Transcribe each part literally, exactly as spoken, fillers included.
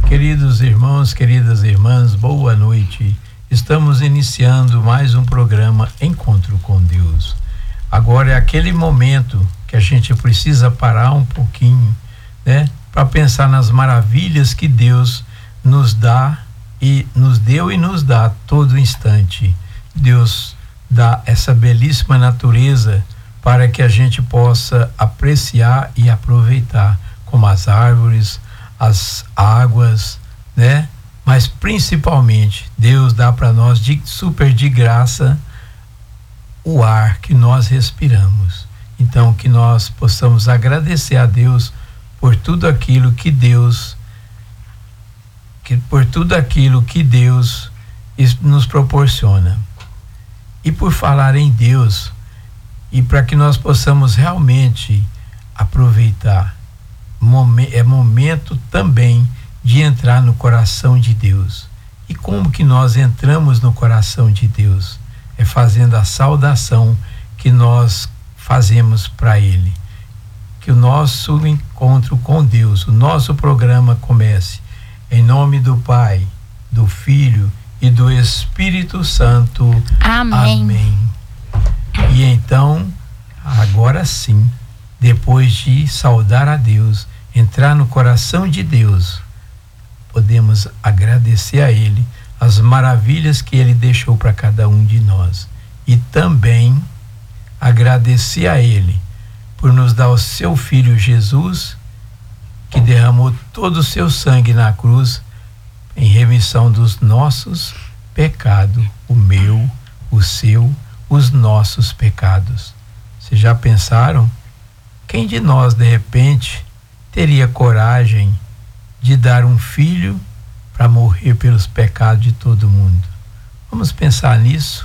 Queridos irmãos, queridas irmãs, boa noite. Estamos iniciando mais um programa Encontro com Deus. Agora é aquele momento que a gente precisa parar um pouquinho, né, para pensar nas maravilhas que Deus nos dá e nos deu e nos dá a todo instante. Deus dá essa belíssima natureza para que a gente possa apreciar e aproveitar, como as árvores, as águas, né? Mas principalmente Deus dá para nós de super de graça o ar que nós respiramos. Então que nós possamos agradecer a Deus por tudo aquilo que Deus que por tudo aquilo que Deus nos proporciona. E por falar em Deus, e para que nós possamos realmente aproveitar, é momento também de entrar no coração de Deus. E como que nós entramos no coração de Deus? É fazendo a saudação que nós fazemos para Ele. Que o nosso encontro com Deus, o nosso programa comece em nome do Pai, do Filho e do Espírito Santo. Amém. Amém. E então, agora sim, depois de saudar a Deus, entrar no coração de Deus, podemos agradecer a Ele as maravilhas que Ele deixou para cada um de nós. E também agradecer a Ele por nos dar o seu Filho Jesus, que derramou todo o seu sangue na cruz em remissão dos nossos pecados, o meu, o seu, os nossos pecados. Vocês já pensaram? Quem de nós, de repente, teria coragem de dar um filho para morrer pelos pecados de todo mundo? Vamos pensar nisso?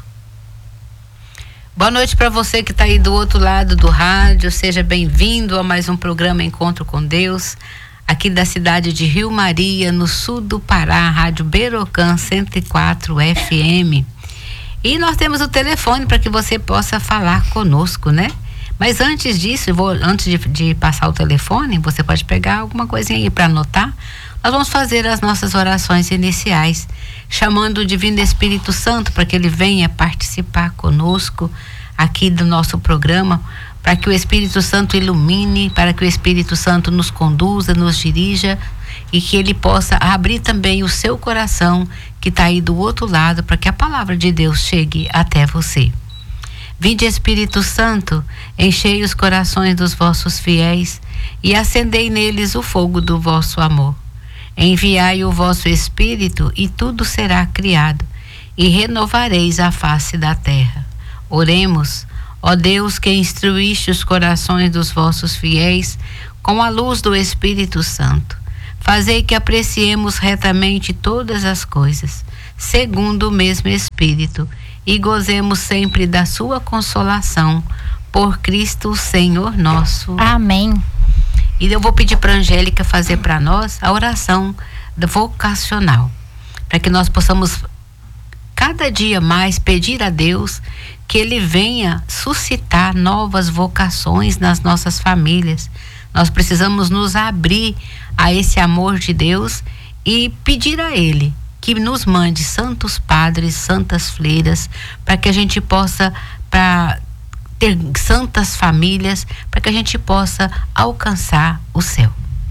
Boa noite para você que está aí do outro lado do rádio. Seja bem-vindo a mais um programa Encontro com Deus, aqui da cidade de Rio Maria, no sul do Pará, Rádio Berocã cento e quatro F M. E nós temos o telefone para que você possa falar conosco, né? Mas antes disso, eu vou, antes de, de passar o telefone, você pode pegar alguma coisinha aí para anotar. Nós vamos fazer as nossas orações iniciais, chamando o Divino Espírito Santo para que ele venha participar conosco aqui do nosso programa, para que o Espírito Santo ilumine, para que o Espírito Santo nos conduza, nos dirija e que ele possa abrir também o seu coração que está aí do outro lado, para que a palavra de Deus chegue até você. Vinde, Espírito Santo, enchei os corações dos vossos fiéis e acendei neles o fogo do vosso amor. Enviai o vosso Espírito e tudo será criado, e renovareis a face da terra. Oremos, ó Deus, que instruíste os corações dos vossos fiéis com a luz do Espírito Santo. Fazei que apreciemos retamente todas as coisas, segundo o mesmo Espírito, e gozemos sempre da sua consolação, por Cristo Senhor nosso. Amém. E eu vou pedir para a Angélica fazer para nós a oração vocacional, para que nós possamos cada dia mais pedir a Deus que Ele venha suscitar novas vocações nas nossas famílias. Nós precisamos nos abrir a esse amor de Deus e pedir a Ele que nos mande santos padres, santas freiras, para que a gente possa pra, ter santas famílias, para que a gente possa alcançar o céu.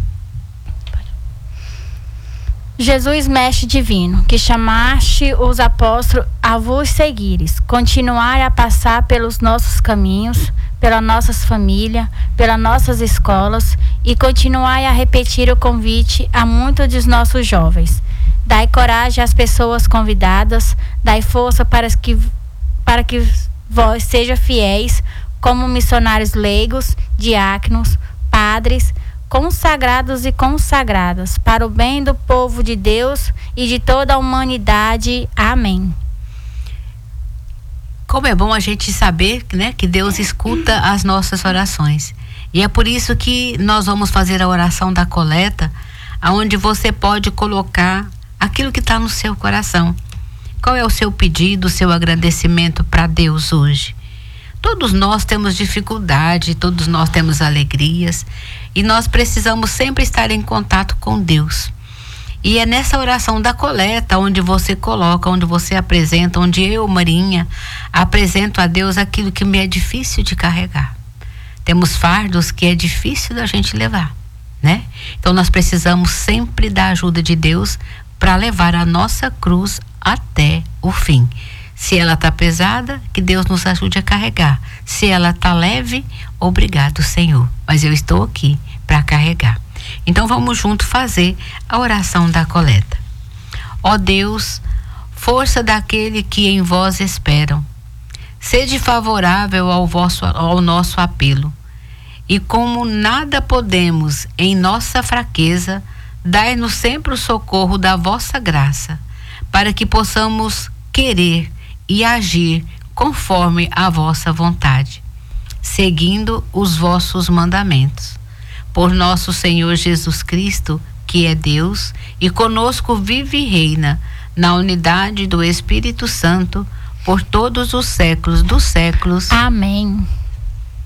Jesus, Mestre Divino, que chamaste os apóstolos a vos seguires, continuar a passar pelos nossos caminhos, pelas nossas famílias, pelas nossas escolas e continuar a repetir o convite a muitos dos nossos jovens. Dai coragem às pessoas convidadas, dai força para que, para que vós sejam fiéis como missionários leigos, diáconos, padres, consagrados e consagradas, para o bem do povo de Deus e de toda a humanidade. Amém. Como é bom a gente saber, né, que Deus escuta as nossas orações. E é por isso que nós vamos fazer a oração da coleta, onde você pode colocar aquilo que está no seu coração. Qual é o seu pedido, o seu agradecimento para Deus hoje? Todos nós temos dificuldade, todos nós temos alegrias, e nós precisamos sempre estar em contato com Deus. E é nessa oração da coleta onde você coloca, onde você apresenta, onde eu, Marinha, apresento a Deus aquilo que me é difícil de carregar. Temos fardos que é difícil da gente levar, né? Então nós precisamos sempre da ajuda de Deus para levar a nossa cruz até o fim. Se ela está pesada, que Deus nos ajude a carregar. Se ela está leve, obrigado, Senhor. Mas eu estou aqui para carregar. Então vamos juntos fazer a oração da coleta. Ó Deus, força daquele que em vós esperam, sede favorável ao, vosso, ao nosso apelo. E como nada podemos em nossa fraqueza, dai-nos sempre o socorro da vossa graça, para que possamos querer e agir conforme a vossa vontade, seguindo os vossos mandamentos. Por nosso Senhor Jesus Cristo, que é Deus, e conosco vive e reina, na unidade do Espírito Santo, por todos os séculos dos séculos. Amém.